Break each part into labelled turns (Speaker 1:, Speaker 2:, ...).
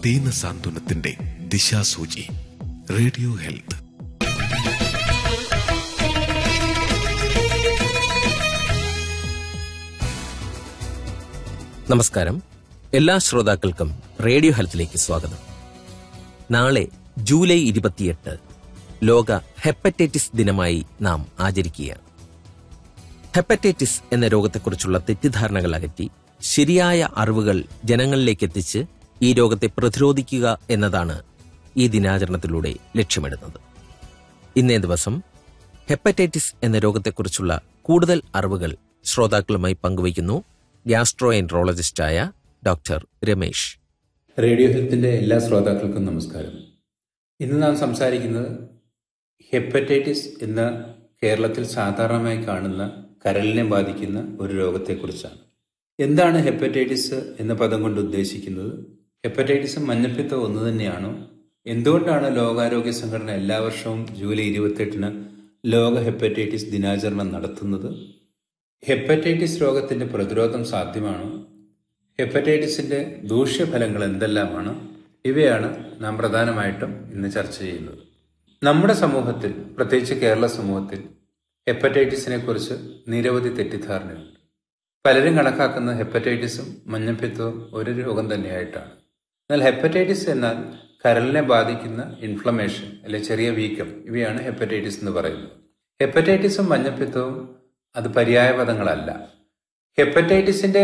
Speaker 1: ദീന സാന്ത്വനത്തിന്റെ ദിശാസൂചി. Radio health.
Speaker 2: നമസ്കാരം. എല്ലാ ശ്രോതാക്കൾക്കും റേഡിയോ ഹെൽത്തിലേക്ക് സ്വാഗതം. നാളെ ജൂലൈ 28 ലോക ഹെപ്പറ്റൈറ്റിസ് ദിനമായി നാം ആചരിക്കുകയാണ്. ഹെപ്പറ്റൈറ്റിസ് എന്ന രോഗത്തെക്കുറിച്ചുള്ള തെറ്റിദ്ധാരണകൾ അകറ്റി ശരിയായ അറിവുകൾ ജനങ്ങളിലേക്ക് എത്തിച്ച് ഈ രോഗത്തെ പ്രതിരോധിക്കുക എന്നതാണ് ഈ ദിനാചരണത്തിലൂടെ ലക്ഷ്യമിടുന്നത്. ഇന്നേ ദിവസം ഹെപ്പറ്റൈറ്റിസ് എന്ന രോഗത്തെക്കുറിച്ചുള്ള കൂടുതൽ അറിവുകൾ ശ്രോതാക്കളുമായി പങ്കുവയ്ക്കുന്നു ഗ്യാസ്ട്രോ എൻട്രോളജിസ്റ്റായ ഡോക്ടർ രമേശ്.
Speaker 3: റേഡിയോ ഹെൽത്തിന്റെ എല്ലാ ശ്രോതാക്കൾക്കും നമസ്കാരം. ഇന്ന് നാം സംസാരിക്കുന്നത് ഹെപ്പറ്റൈറ്റിസ് എന്ന കേരളത്തിൽ സാധാരണമായി കാണുന്ന കരളിനെ ബാധിക്കുന്ന ഒരു രോഗത്തെക്കുറിച്ചാണ്. എന്താണ് ഹെപ്പറ്റൈറ്റിസ് എന്ന പദം കൊണ്ട് ഉദ്ദേശിക്കുന്നത്? ഹെപ്പറ്റൈറ്റിസും മഞ്ഞപ്പിത്തവും ഒന്ന് തന്നെയാണോ? എന്തുകൊണ്ടാണ് ലോകാരോഗ്യ സംഘടന എല്ലാ വർഷവും ജൂലൈ 28 ലോക ഹെപ്പറ്റൈറ്റിസ് ദിനാചരണം നടത്തുന്നത്? ഹെപ്പറ്റൈറ്റിസ് രോഗത്തിന്റെ പ്രതിരോധം സാധ്യമാണോ? ഹെപ്പറ്റൈറ്റിസിന്റെ ദൂഷ്യഫലങ്ങൾ എന്തെല്ലാമാണ്? ഇവയാണ് നാം പ്രധാനമായിട്ടും ഇന്ന് ചർച്ച ചെയ്യുന്നത്. നമ്മുടെ സമൂഹത്തിൽ, പ്രത്യേകിച്ച് കേരള സമൂഹത്തിൽ, ഹെപ്പറ്റൈറ്റിസിനെ കുറിച്ച് നിരവധി തെറ്റിദ്ധാരണയുണ്ട്. പലരും കണക്കാക്കുന്ന ഹെപ്പറ്റൈറ്റിസും മഞ്ഞപ്പിത്തവും ഒരു രോഗം തന്നെയായിട്ടാണ്. എന്നാൽ ഹെപ്പറ്റൈറ്റിസ് എന്നാൽ കരളിനെ ബാധിക്കുന്ന ഇൻഫ്ലമേഷൻ, അല്ലെ ചെറിയ വീക്കം, ഇവയാണ് ഹെപ്പറ്റൈറ്റിസ് എന്ന് പറയുന്നത്. ഹെപ്പറ്റൈറ്റിസും മഞ്ഞപ്പിത്തവും അത് പര്യായ പദങ്ങളല്ല. ഹെപ്പറ്റൈറ്റിസിന്റെ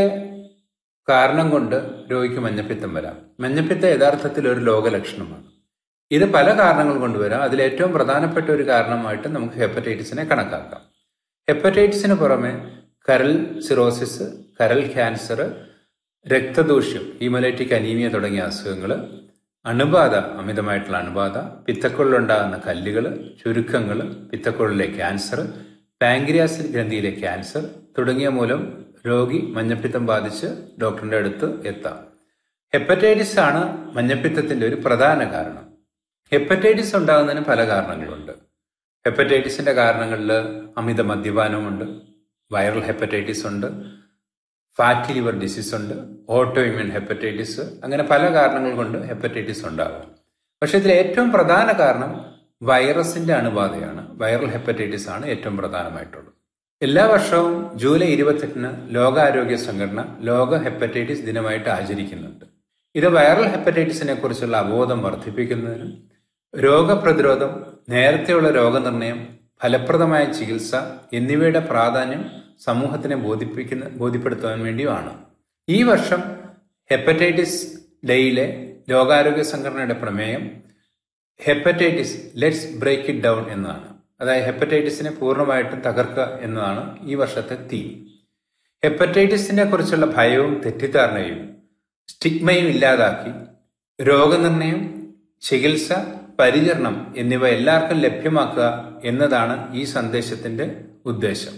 Speaker 3: കാരണം കൊണ്ട് രോഗിക്ക് മഞ്ഞപ്പിത്തം വരാം. മഞ്ഞപ്പിത്തം യഥാർത്ഥത്തിൽ ഒരു രോഗലക്ഷണമാണ്. ഇത് പല കാരണങ്ങൾ കൊണ്ടുവരാം. അതിലേറ്റവും പ്രധാനപ്പെട്ട ഒരു കാരണമായിട്ട് നമുക്ക് ഹെപ്പറ്റൈറ്റിസിനെ കണക്കാക്കാം. ഹെപ്പറ്റൈറ്റിസിന് പുറമെ കരൾ സിറോസിസ്, കരൾ ക്യാൻസർ, രക്തദൂഷ്യം, ഹീമോലൈറ്റിക് അനീമിയ തുടങ്ങിയ അസുഖങ്ങൾ, അണുബാധ, അമിതമായിട്ടുള്ള അണുബാധ, പിത്തക്കുഴലുണ്ടാകുന്ന കല്ലുകൾ, ചുരുക്കങ്ങൾ, പിത്തക്കുഴലിലെ ക്യാൻസർ, പാങ്ക്രിയാസ് ഗ്രന്ഥിയിലെ ക്യാൻസർ തുടങ്ങിയ മൂലം രോഗി മഞ്ഞപ്പിത്തം ബാധിച്ച് ഡോക്ടറിന്റെ അടുത്ത് എത്താം. ഹെപ്പറ്റൈറ്റിസ് ആണ് മഞ്ഞപ്പിത്തത്തിന്റെ ഒരു പ്രധാന കാരണം. ഹെപ്പറ്റൈറ്റിസ് ഉണ്ടാകുന്നതിന് പല കാരണങ്ങളുണ്ട്. ഹെപ്പറ്റൈറ്റിസിന്റെ കാരണങ്ങളിൽ അമിത മദ്യപാനമുണ്ട്, വൈറൽ ഹെപ്പറ്റൈറ്റിസ് ഉണ്ട്, ഫാറ്റി ലിവർ ഡിസീസ് ഉണ്ട്, ഓട്ടോ ഇമ്യൂൺ ഹെപ്പറ്റൈറ്റിസ്, അങ്ങനെ പല കാരണങ്ങൾ കൊണ്ട് ഹെപ്പറ്റൈറ്റിസ് ഉണ്ടാകും. പക്ഷെ ഇതിൽ ഏറ്റവും പ്രധാന കാരണം വൈറസിന്റെ അണുബാധയാണ്. വൈറൽ ഹെപ്പറ്റൈറ്റിസ് ആണ് ഏറ്റവും പ്രധാനമായിട്ടുള്ളത്. എല്ലാ വർഷവും ജൂലൈ 28 ലോകാരോഗ്യ സംഘടന ലോക ഹെപ്പറ്റൈറ്റിസ് ദിനമായിട്ട് ആചരിക്കുന്നുണ്ട്. ഇത് വൈറൽ ഹെപ്പറ്റൈറ്റിസിനെ കുറിച്ചുള്ള അവബോധം വർദ്ധിപ്പിക്കുന്നതിനും രോഗപ്രതിരോധം, നേരത്തെയുള്ള രോഗനിർണയം, ഫലപ്രദമായ ചികിത്സ എന്നിവയുടെ പ്രാധാന്യം സമൂഹത്തിനെ ബോധ്യപ്പെടുത്താൻ വേണ്ടിയുമാണ്. ഈ വർഷം ഹെപ്പറ്റൈറ്റിസ് ഡേയിലെ ലോകാരോഗ്യ സംഘടനയുടെ പ്രമേയം hepatitis let's break it down എന്നതാണ്. അതായത് ഹെപ്പറ്റൈറ്റിസിനെ പൂർണ്ണമായിട്ടും തകർക്കുക എന്നതാണ് ഈ വർഷത്തെ തീം. ഹെപ്പറ്റൈറ്റിസിനെ കുറിച്ചുള്ള ഭയവും തെറ്റിദ്ധാരണയും സ്റ്റിഗ്മയും ഇല്ലാതാക്കി രോഗനിർണയം, ചികിത്സ, പരിചരണം എന്നിവ എല്ലാവർക്കും ലഭ്യമാക്കുക എന്നതാണ് ഈ സന്ദേശത്തിന്റെ ഉദ്ദേശം.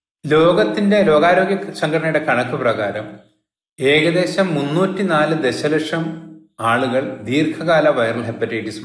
Speaker 3: ലോകാരോഗ്യ സംഘടനയുടെ കണക്ക് പ്രകാരം ഏകദേശം 304 ദശലക്ഷം ആളുകൾ ദീർഘകാല വൈറൽ ഹെപ്പറ്റൈറ്റിസ്